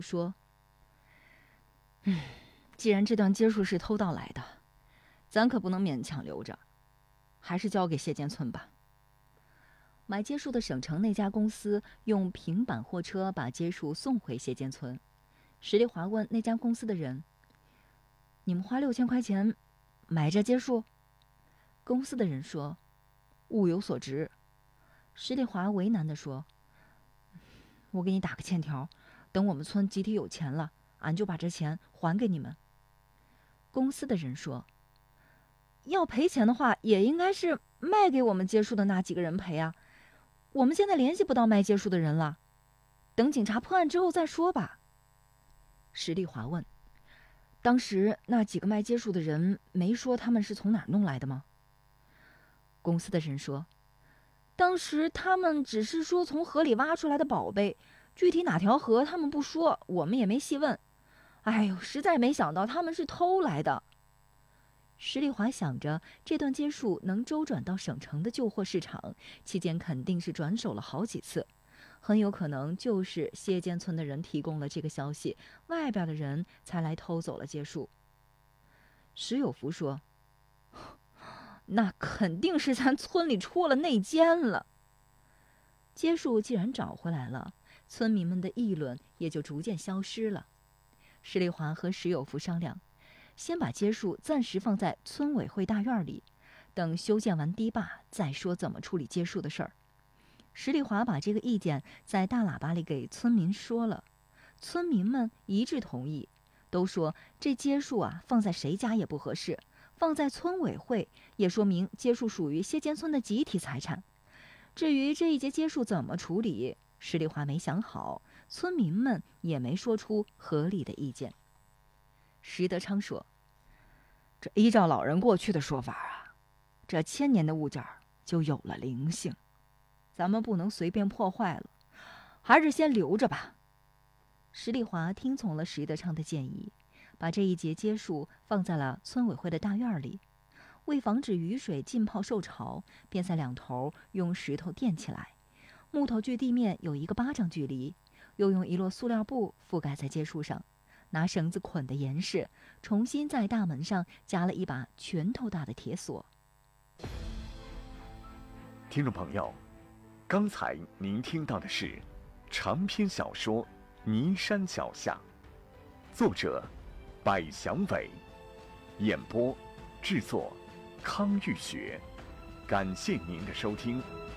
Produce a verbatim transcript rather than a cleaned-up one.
说：“嗯，既然这段接数是偷盗来的，咱可不能勉强留着，还是交给谢间村吧。”买接数的省城那家公司用平板货车把接数送回谢间村。石丽华问那家公司的人：“你们花六千块钱买这接数？”公司的人说：“物有所值。”石丽华为难地说：“我给你打个欠条，等我们村集体有钱了，俺就把这钱还给你们。”公司的人说：“要赔钱的话，也应该是卖给我们接数的那几个人赔啊。我们现在联系不到卖接数的人了，等警察破案之后再说吧。”石丽华问：“当时那几个卖接数的人没说他们是从哪儿弄来的吗？”公司的人说：“当时他们只是说从河里挖出来的宝贝，具体哪条河他们不说，我们也没细问。哎呦，实在没想到他们是偷来的。”石丽华想着，这段接数能周转到省城的旧货市场，期间肯定是转手了好几次，很有可能就是谢间村的人提供了这个消息，外边的人才来偷走了接数。石有福说：“那肯定是咱村里出了内奸了。”接数既然找回来了，村民们的议论也就逐渐消失了。石丽华和石有福商量，先把接数暂时放在村委会大院里，等修建完堤坝再说怎么处理接数的事儿。石丽华把这个意见在大喇叭里给村民说了，村民们一致同意，都说这接数啊放在谁家也不合适，放在村委会也说明接数属于谢间村的集体财产。至于这一节接数怎么处理，石丽华没想好，村民们也没说出合理的意见。石德昌说：“这依照老人过去的说法啊，这千年的物件就有了灵性，咱们不能随便破坏了，还是先留着吧。”石丽华听从了石德昌的建议，把这一节接数放在了村委会的大院里。为防止雨水浸泡受潮，便在两头用石头垫起来，木头距地面有一个巴掌距离，又用一摞塑料布覆盖在接数上，拿绳子捆得严实，重新在大门上加了一把拳头大的铁锁。 听众朋友，刚才您听到的是长篇小说《尼山脚下》，作者百祥伟，演播制作康玉雪。感谢您的收听。